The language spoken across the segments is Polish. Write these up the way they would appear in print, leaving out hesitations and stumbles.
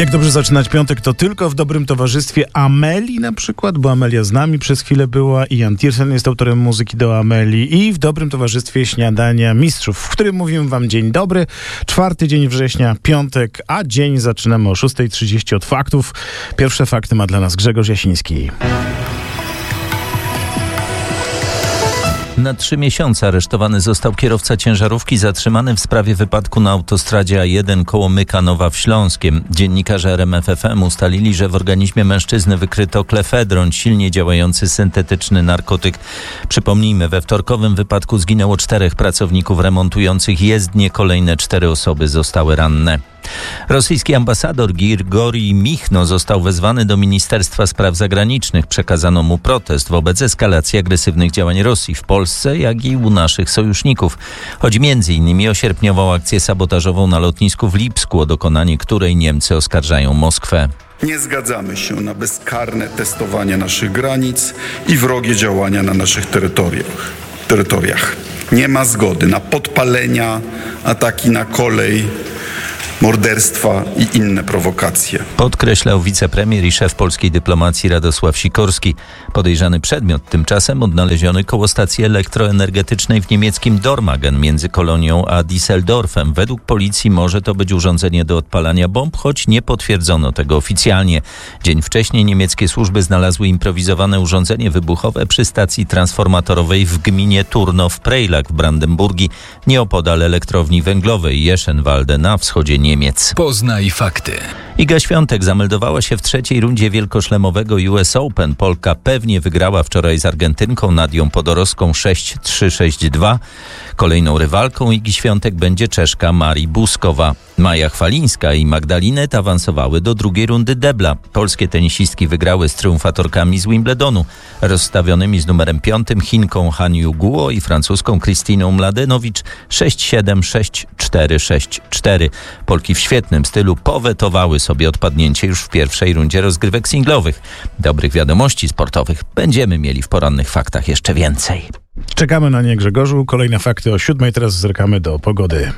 Jak dobrze zaczynać piątek, to tylko w dobrym towarzystwie Ameli na przykład, bo Amelia z nami przez chwilę była i Jan Tiersen jest autorem muzyki do Ameli, i w dobrym towarzystwie Śniadania Mistrzów, w którym mówimy wam dzień dobry. 4 dzień września, piątek, a dzień zaczynamy o 6:30 od faktów. Pierwsze fakty ma dla nas Grzegorz Jasiński. Na 3 miesiące aresztowany został kierowca ciężarówki zatrzymany w sprawie wypadku na autostradzie A1 koło Mykanowa w Śląskiem. Dziennikarze RMFFM ustalili, że w organizmie mężczyzny wykryto klefedron, silnie działający syntetyczny narkotyk. Przypomnijmy, we wtorkowym wypadku zginęło 4 pracowników remontujących jezdnię, kolejne 4 osoby zostały ranne. Rosyjski ambasador Grigorij Michno został wezwany do Ministerstwa Spraw Zagranicznych. Przekazano mu protest wobec eskalacji agresywnych działań Rosji w Polsce, jak i u naszych sojuszników. Chodzi m.in. o sierpniową akcję sabotażową na lotnisku w Lipsku, o dokonanie której Niemcy oskarżają Moskwę. Nie zgadzamy się na bezkarne testowanie naszych granic i wrogie działania na naszych terytoriach. Nie ma zgody na podpalenia, ataki na kolej, morderstwa i inne prowokacje. Podkreślał wicepremier i szef polskiej dyplomacji Radosław Sikorski. Podejrzany przedmiot tymczasem odnaleziony koło stacji elektroenergetycznej w niemieckim Dormagen między Kolonią a Düsseldorfem. Według policji może to być urządzenie do odpalania bomb, choć nie potwierdzono tego oficjalnie. Dzień wcześniej niemieckie służby znalazły improwizowane urządzenie wybuchowe przy stacji transformatorowej w gminie Turnow-Prejlach w Brandenburgii, nieopodal elektrowni węglowej Jeschenwalde na wschodzie Niemiec. Poznaj fakty. Iga Świątek zameldowała się w 3. rundzie wielkoszlemowego US Open. Polka pewnie wygrała wczoraj z Argentynką Nadią Podorowską 6-3, 6-2. Kolejną rywalką Igi Świątek będzie Czeszka Mari Buskowa. Maja Chwalińska i Magdalinet awansowały do 2. rundy debla. Polskie tenisistki wygrały z triumfatorkami z Wimbledonu, rozstawionymi z numerem 5 Chinką Han Yu-guo i francuską Krystyną Mladenowicz 6-7, 6-4, 6-4. Polki w świetnym stylu powetowały sobie odpadnięcie już w pierwszej rundzie rozgrywek singlowych. Dobrych wiadomości sportowych będziemy mieli w porannych faktach jeszcze więcej. Czekamy na nie, Grzegorzu. Kolejne fakty o 7:00. Teraz zerkamy do pogody.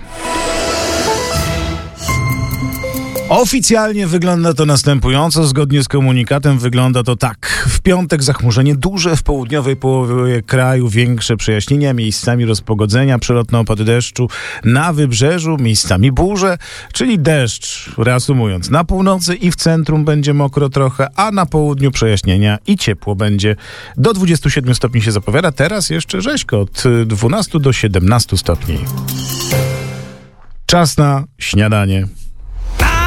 Oficjalnie wygląda to następująco. Zgodnie z komunikatem wygląda to tak. W piątek zachmurzenie duże, w południowej połowie kraju większe przejaśnienia, miejscami rozpogodzenia, przelotne opady deszczu na wybrzeżu, miejscami burze, czyli deszcz, reasumując, na północy i w centrum będzie mokro trochę, a na południu przejaśnienia i ciepło będzie. Do 27 stopni się zapowiada, teraz jeszcze rzeźko, od 12 do 17 stopni. Czas na śniadanie.